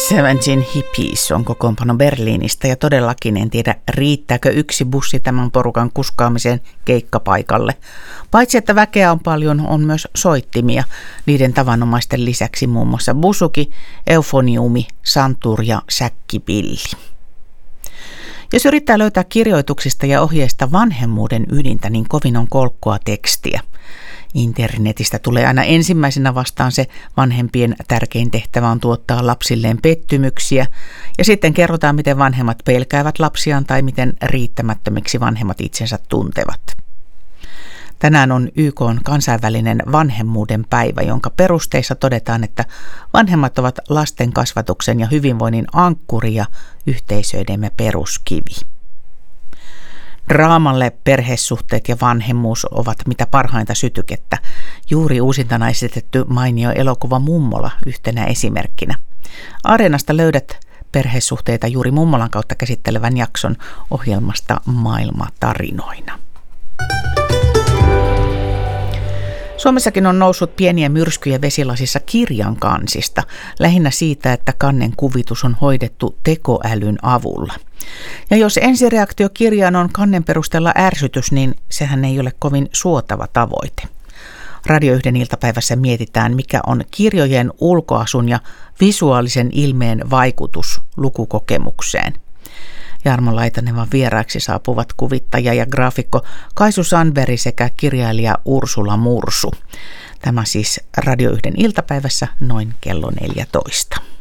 Seventeen Hippies on kokoonpano Berliinistä ja todellakin en tiedä, riittääkö yksi bussi tämän porukan kuskaamiseen keikkapaikalle. Paitsi että väkeä on paljon, on myös soittimia. Niiden tavanomaisten lisäksi muun muassa busuki, eufoniumi, santur ja säkkipilli. Jos yrittää löytää kirjoituksista ja ohjeista vanhemmuuden ydintä, niin kovin on kolkkoa tekstiä. Internetistä tulee aina ensimmäisenä vastaan se vanhempien tärkein tehtävä on tuottaa lapsilleen pettymyksiä ja sitten kerrotaan, miten vanhemmat pelkäävät lapsiaan tai miten riittämättömiksi vanhemmat itsensä tuntevat. Tänään on YK:n kansainvälinen vanhemmuuden päivä, jonka perusteissa todetaan, että vanhemmat ovat lasten kasvatuksen ja hyvinvoinnin ankkuri ja yhteisöidemme peruskivi. Draamalle perhesuhteet ja vanhemmuus ovat mitä parhainta sytykettä. Juuri uusintana esitetty mainio elokuva Mummola yhtenä esimerkkinä. Areenasta löydät perhesuhteita juuri Mummolan kautta käsittelevän jakson ohjelmasta Maailma tarinoina. Suomessakin on noussut pieniä myrskyjä vesilasissa kirjan kansista, lähinnä siitä, että kannen kuvitus on hoidettu tekoälyn avulla. Ja jos ensireaktio kirjaan on kannen perusteella ärsytys, niin sehän ei ole kovin suotava tavoite. Radio 1 iltapäivässä mietitään, mikä on kirjojen ulkoasun ja visuaalisen ilmeen vaikutus lukukokemukseen. Jarmo Laitanevan vieraaksi saapuvat kuvittaja ja graafikko Kaisu Sandberg sekä kirjailija Ursula Mursu. Tämä siis Radio 1 iltapäivässä noin kello 14.